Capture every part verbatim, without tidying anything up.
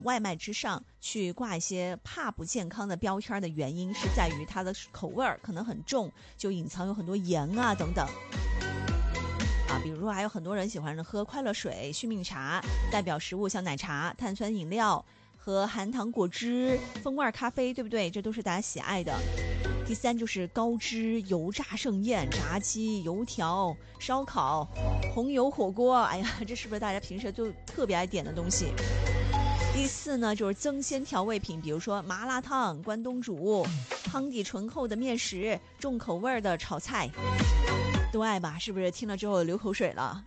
外卖之上去挂一些怕不健康的标签的原因是在于它的口味儿可能很重，就隐藏有很多盐啊等等啊，比如说还有很多人喜欢喝快乐水、续命茶，代表食物像奶茶、碳酸饮料和含糖果汁、风味咖啡，对不对？这都是大家喜爱的。第三就是高脂油炸盛宴、炸鸡、油条、烧烤、红油火锅，哎呀，这是不是大家平时就特别爱点的东西？第四呢，就是增鲜调味品，比如说麻辣烫、关东煮、汤底醇厚的面食、重口味的炒菜，都爱吧？是不是听了之后流口水了？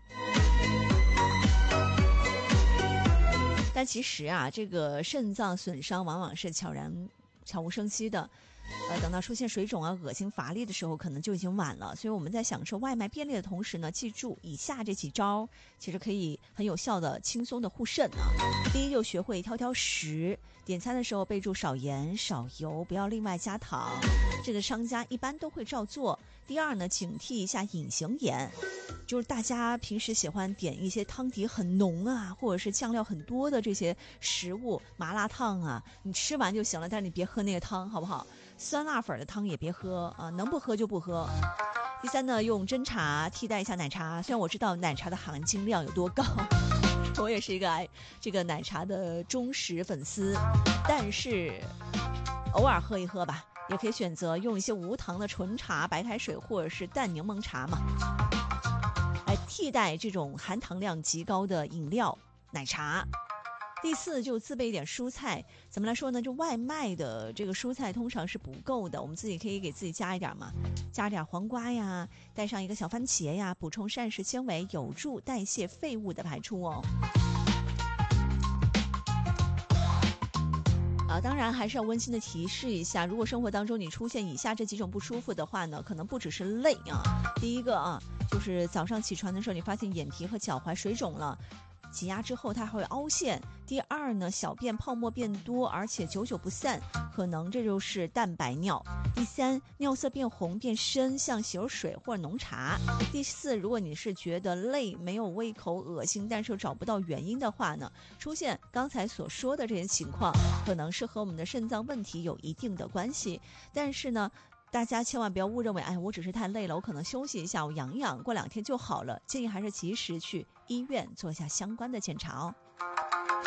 但其实啊，这个肾脏损伤往往是悄然悄无声息的，呃，等到出现水肿啊、恶心乏力的时候，可能就已经晚了。所以我们在享受外卖便利的同时呢，记住以下这几招，其实可以很有效的、轻松的护肾啊。第一，就学会挑挑食，点餐的时候备注少盐、少油，不要另外加糖，这个商家一般都会照做。第二呢，警惕一下隐形盐。就是大家平时喜欢点一些汤底很浓啊，或者是酱料很多的这些食物，麻辣烫啊，你吃完就行了，但是你别喝那个汤，好不好？酸辣粉的汤也别喝啊，能不喝就不喝。第三呢，用真茶替代一下奶茶，虽然我知道奶茶的含金量有多高，我也是一个爱这个奶茶的忠实粉丝，但是偶尔喝一喝吧，也可以选择用一些无糖的纯茶、白开水或者是淡柠檬茶嘛，来替代这种含糖量极高的饮料奶茶。第四，就自备一点蔬菜。怎么来说呢？就外卖的这个蔬菜通常是不够的，我们自己可以给自己加一点嘛，加点黄瓜呀，带上一个小番茄呀，补充膳食纤维，有助代谢废物的排出哦。啊，当然还是要温馨的提示一下，如果生活当中你出现以下这几种不舒服的话呢，可能不只是累啊。第一个啊，就是早上起床的时候，你发现眼皮和脚踝水肿了。挤压之后它还会凹陷。第二呢，小便泡沫变多，而且久久不散，可能这就是蛋白尿。第三，尿色变红变深，像洗耳水或者浓茶。第四，如果你是觉得累、没有胃口、恶心，但是又找不到原因的话呢，出现刚才所说的这些情况，可能是和我们的肾脏问题有一定的关系。但是呢，大家千万不要误认为，哎，我只是太累了，我可能休息一下，我养养，过两天就好了。建议还是及时去医院做一下相关的检查哦。